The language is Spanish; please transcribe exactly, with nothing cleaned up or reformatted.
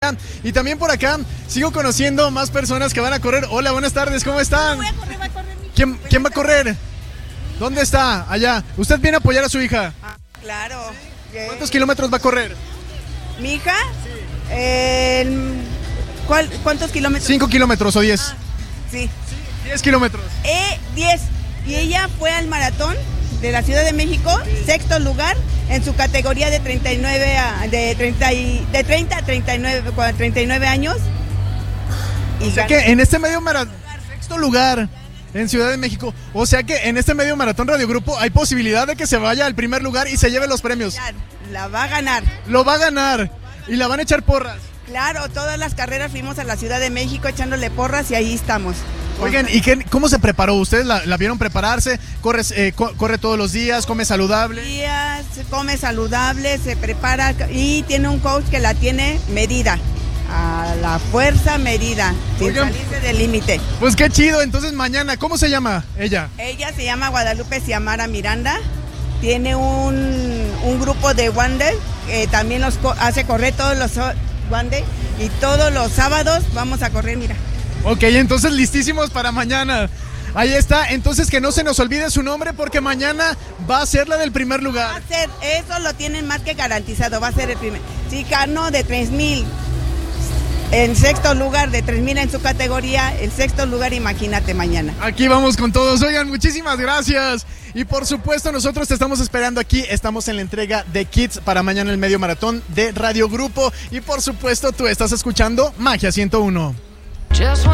ella. Y también por acá sigo conociendo más personas que van a correr. Hola, buenas tardes, ¿cómo están? Voy a correr, va a correr mi hija. ¿Quién, ¿Quién va a correr? ¿Dónde está? Allá. ¿Usted viene a apoyar a su hija? Ah, claro. ¿Cuántos kilómetros va a correr? ¿Mi hija? Sí. Eh, ¿cuál, ¿Cuántos kilómetros? ¿Cinco kilómetros o diez? Ah, sí. Diez kilómetros. Eh, diez. Y ella fue al maratón de la Ciudad de México, sexto lugar en su categoría de treinta y nueve a, de treinta y, de treinta a treinta y nueve, treinta y nueve años. Y o sea ganó. que en este medio maratón, sexto lugar en Ciudad de México. O sea que en este medio maratón Radio Grupo hay posibilidad de que se vaya al primer lugar y se lleve los premios. La va a ganar. Lo va a ganar y la van a echar porras. Claro, todas las carreras fuimos a la Ciudad de México echándole porras y ahí estamos. Oigan, ¿y qué, cómo se preparó? ¿Ustedes la, la vieron prepararse? ¿Corre, eh, co corre todos los días? ¿Come saludable? Días, come saludable, se prepara y tiene un coach que la tiene medida. A la fuerza medida, sin Oigan, salirse del límite. Pues qué chido, entonces mañana, ¿cómo se llama ella? Ella se llama Guadalupe Ciamara Miranda, tiene un, un grupo de Wander, que también los co hace correr todos los Wander y todos los sábados vamos a correr, mira. Ok, entonces listísimos para mañana. Ahí está, entonces que no se nos olvide su nombre porque mañana va a ser la del primer lugar. Va a ser, eso lo tienen más que garantizado, va a ser el primer. Sí, ganó de tres mil. En sexto lugar, de tres mil en su categoría, el sexto lugar, imagínate mañana. Aquí vamos con todos. Oigan, muchísimas gracias. Y por supuesto, nosotros te estamos esperando aquí. Estamos en la entrega de Kids para mañana el medio maratón de Radio Grupo. Y por supuesto, tú estás escuchando Magia ciento uno.